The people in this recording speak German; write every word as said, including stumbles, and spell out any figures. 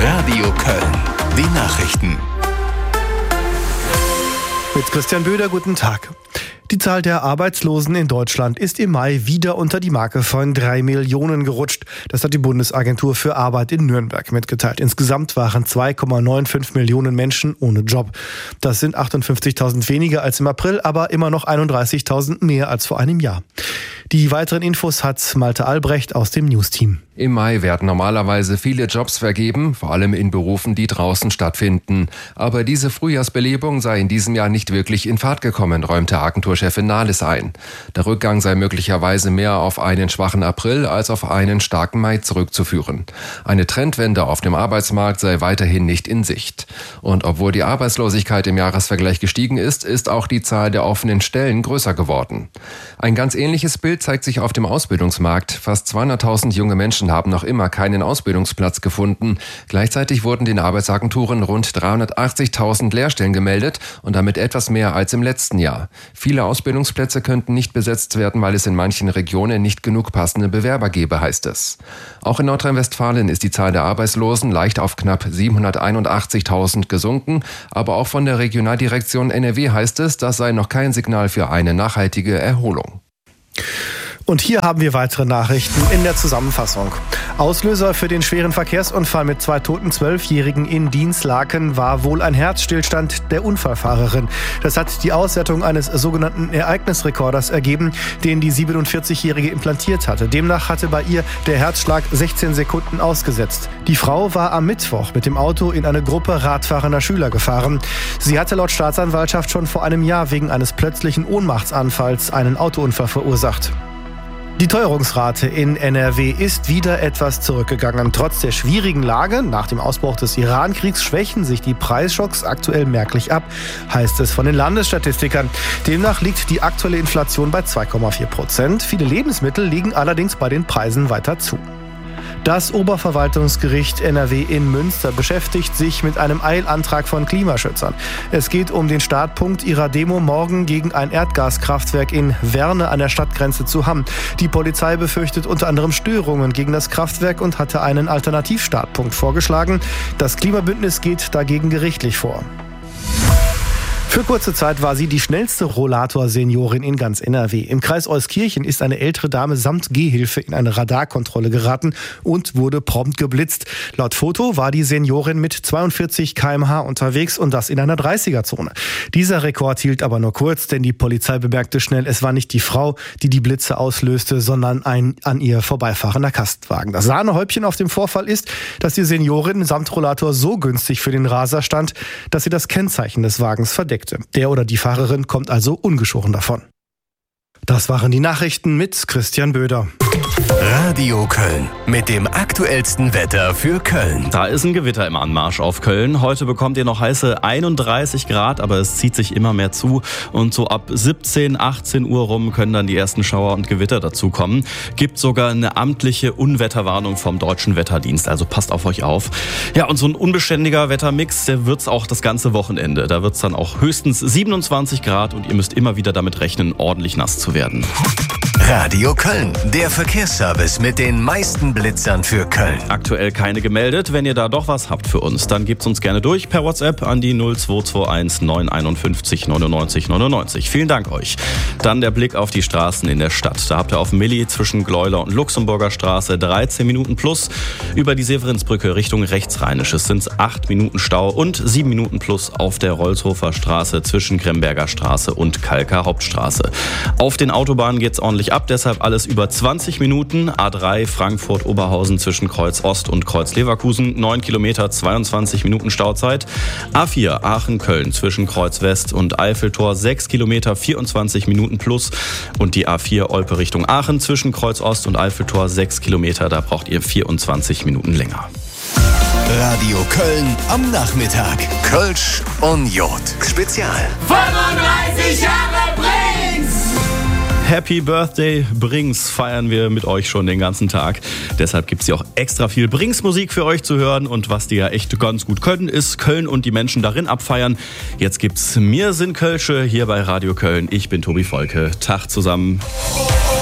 Radio Köln. Die Nachrichten. Mit Christian Böder, guten Tag. Die Zahl der Arbeitslosen in Deutschland ist im Mai wieder unter die Marke von drei Millionen gerutscht. Das hat die Bundesagentur für Arbeit in Nürnberg mitgeteilt. Insgesamt waren zwei Komma fünfundneunzig Millionen Menschen ohne Job. Das sind achtundfünfzigtausend weniger als im April, aber immer noch einunddreißigtausend mehr als vor einem Jahr. Die weiteren Infos hat Malte Albrecht aus dem News-Team. Im Mai werden normalerweise viele Jobs vergeben, vor allem in Berufen, die draußen stattfinden. Aber diese Frühjahrsbelebung sei in diesem Jahr nicht wirklich in Fahrt gekommen, räumte Agenturchefin Nahles ein. Der Rückgang sei möglicherweise mehr auf einen schwachen April als auf einen starken Mai zurückzuführen. Eine Trendwende auf dem Arbeitsmarkt sei weiterhin nicht in Sicht. Und obwohl die Arbeitslosigkeit im Jahresvergleich gestiegen ist, ist auch die Zahl der offenen Stellen größer geworden. Ein ganz ähnliches Bild zeigt sich auf dem Ausbildungsmarkt. Fast zweihunderttausend junge Menschen haben noch immer keinen Ausbildungsplatz gefunden. Gleichzeitig wurden den Arbeitsagenturen rund dreihundertachtzigtausend Lehrstellen gemeldet und damit etwas mehr als im letzten Jahr. Viele Ausbildungsplätze könnten nicht besetzt werden, weil es in manchen Regionen nicht genug passende Bewerber gebe, heißt es. Auch in Nordrhein-Westfalen ist die Zahl der Arbeitslosen leicht auf knapp siebenhunderteinundachtzigtausend gesunken. Aber auch von der Regionaldirektion N R W heißt es, das sei noch kein Signal für eine nachhaltige Erholung. Und hier haben wir weitere Nachrichten in der Zusammenfassung. Auslöser für den schweren Verkehrsunfall mit zwei toten Zwölfjährigen in Dinslaken war wohl ein Herzstillstand der Unfallfahrerin. Das hat die Auswertung eines sogenannten Ereignisrekorders ergeben, den die siebenundvierzigjährige implantiert hatte. Demnach hatte bei ihr der Herzschlag sechzehn Sekunden ausgesetzt. Die Frau war am Mittwoch mit dem Auto in eine Gruppe radfahrender Schüler gefahren. Sie hatte laut Staatsanwaltschaft schon vor einem Jahr wegen eines plötzlichen Ohnmachtsanfalls einen Autounfall verursacht. Die Teuerungsrate in N R W ist wieder etwas zurückgegangen. Trotz der schwierigen Lage nach dem Ausbruch des Iran-Kriegs schwächen sich die Preisschocks aktuell merklich ab, heißt es von den Landesstatistikern. Demnach liegt die aktuelle Inflation bei zwei Komma vier Prozent. Viele Lebensmittel liegen allerdings bei den Preisen weiter zu. Das Oberverwaltungsgericht N R W in Münster beschäftigt sich mit einem Eilantrag von Klimaschützern. Es geht um den Startpunkt ihrer Demo morgen gegen ein Erdgaskraftwerk in Werne an der Stadtgrenze zu Hamm. Die Polizei befürchtet unter anderem Störungen gegen das Kraftwerk und hatte einen Alternativstartpunkt vorgeschlagen. Das Klimabündnis geht dagegen gerichtlich vor. Für kurze Zeit war sie die schnellste Rollator-Seniorin in ganz N R W. Im Kreis Euskirchen ist eine ältere Dame samt Gehhilfe in eine Radarkontrolle geraten und wurde prompt geblitzt. Laut Foto war die Seniorin mit zweiundvierzig Kilometer pro Stunde unterwegs und das in einer dreißiger-Zone. Dieser Rekord hielt aber nur kurz, denn die Polizei bemerkte schnell, es war nicht die Frau, die die Blitze auslöste, sondern ein an ihr vorbeifahrender Kastenwagen. Das Sahnehäubchen auf dem Vorfall ist, dass die Seniorin samt Rollator so günstig für den Raser stand, dass sie das Kennzeichen des Wagens verdeckt. Der oder die Fahrerin kommt also ungeschoren davon. Das waren die Nachrichten mit Christian Böder. Radio Köln mit dem aktuellsten Wetter für Köln. Da ist ein Gewitter im Anmarsch auf Köln. Heute bekommt ihr noch heiße einunddreißig Grad, aber es zieht sich immer mehr zu. Und so ab siebzehn, achtzehn Uhr rum können dann die ersten Schauer und Gewitter dazukommen. Gibt sogar eine amtliche Unwetterwarnung vom Deutschen Wetterdienst, also passt auf euch auf. Ja, und so ein unbeständiger Wettermix, der wird's auch das ganze Wochenende. Da wird's dann auch höchstens siebenundzwanzig Grad und ihr müsst immer wieder damit rechnen, ordentlich nass zu werden. Radio Köln, der Verkehrsservice mit den meisten Blitzern für Köln. Aktuell keine gemeldet. Wenn ihr da doch was habt für uns, dann gebt's uns gerne durch per WhatsApp an die null zwei zwei eins neun einundfünfzig neunundneunzig neunundneunzig. Vielen Dank euch. Dann der Blick auf die Straßen in der Stadt. Da habt ihr auf Milli zwischen Gleuler und Luxemburger Straße dreizehn Minuten plus. Über die Severinsbrücke Richtung Rechtsrheinisches sind es acht Minuten Stau und sieben Minuten plus auf der Rolshofer Straße zwischen Gremberger Straße und Kalker Hauptstraße. Auf den Autobahnen geht's ordentlich ab, deshalb alles über zwanzig Minuten. A drei Frankfurt-Oberhausen zwischen Kreuz Ost und Kreuz Leverkusen, neun Kilometer, zweiundzwanzig Minuten Stauzeit. A vier Aachen-Köln zwischen Kreuz West und Eiffeltor, sechs Kilometer, vierundzwanzig Minuten plus. Und die A vier Olpe Richtung Aachen zwischen Kreuz Ost und Eiffeltor, sechs Kilometer, da braucht ihr vierundzwanzig Minuten länger. Radio Köln am Nachmittag. Kölsch und Jod. Spezial. fünfunddreißig Jahre Brings! Happy Birthday Brings feiern wir mit euch schon den ganzen Tag. Deshalb gibt es hier auch extra viel Brings-Musik für euch zu hören. Und was die ja echt ganz gut können, ist Köln und die Menschen darin abfeiern. Jetzt gibt's Mir sind Kölsche hier bei Radio Köln. Ich bin Tobi Volke. Tag zusammen.